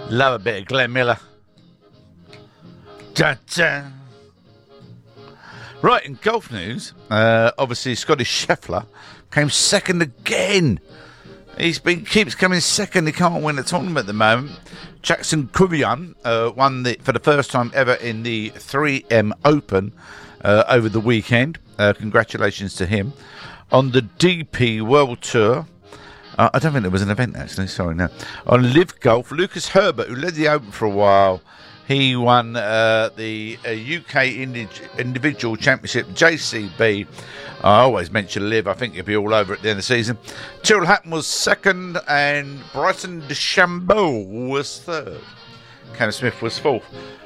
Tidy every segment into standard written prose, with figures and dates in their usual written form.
Love a bit of Glenn Miller. Da-da. Right, in golf news, obviously Scottish Scheffler came second again. Keeps coming second. He can't win a tournament at the moment. Jackson Kuvian won for the first time ever in the 3M Open over the weekend. Congratulations to him. On the DP World Tour, I don't think there was an event actually. Sorry, no. On Live Golf, Lucas Herbert, who led the Open for a while, he won the UK Individual Championship, JCB. I always mention Liv. I think he'll be all over at the end of the season. Tyrrell Hatton was second, and Bryson DeChambeau was third. Cam Smith was fourth.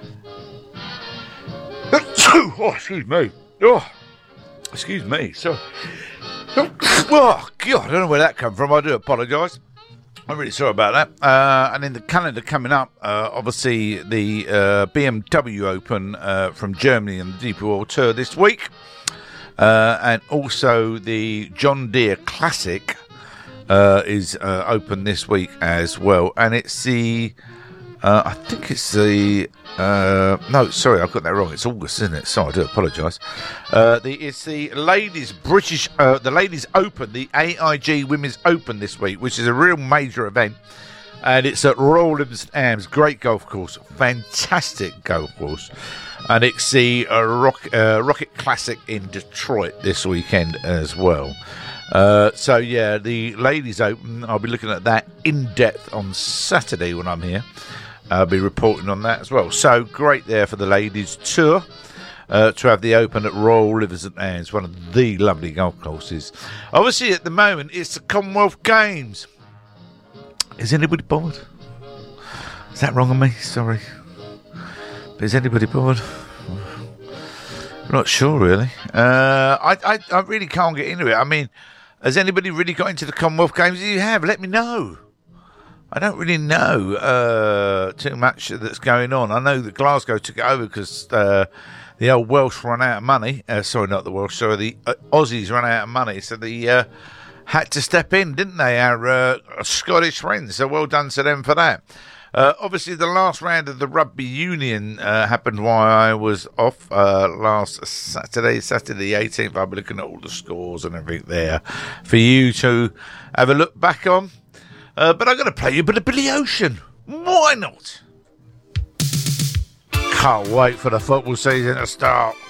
Oh, excuse me. Oh, excuse me. So, oh, God, I don't know where that came from. I do apologise. I'm really sorry about that. And in the calendar coming up, obviously the BMW Open from Germany and the DP World Tour this week. And also the John Deere Classic is open this week as well. And it's the, I think it's the, no, sorry, I've got that wrong. It's August, isn't it? Sorry, I do apologise. It's the Ladies the Ladies Open, the AIG Women's Open this week, which is a real major event. And it's at Royal Livingston Arms. Great golf course. Fantastic golf course. And it's the Rocket Classic in Detroit this weekend as well. So, yeah, the Ladies Open, I'll be looking at that in depth on Saturday when I'm here. I'll be reporting on that as well. So, great there for the Ladies Tour to have the Open at Royal Livingston Arms, one of the lovely golf courses. Obviously, at the moment, it's the Commonwealth Games. Is anybody bored? Is that wrong of me? Sorry. But is anybody bored? I'm not sure, really. I really can't get into it. I mean, has anybody really got into the Commonwealth Games? If you have, let me know. I don't really know too much that's going on. I know that Glasgow took it over because the old Welsh ran out of money. Sorry, not the Welsh. Sorry, the Aussies ran out of money. So the had to step in, didn't they? Our Scottish friends. So well done to them for that. Obviously, the last round of the rugby union happened while I was off last Saturday the 18th. I'll be looking at all the scores and everything there for you to have a look back on. But I'm going to play you a bit of Billy Ocean. Why not? Can't wait for the football season to start.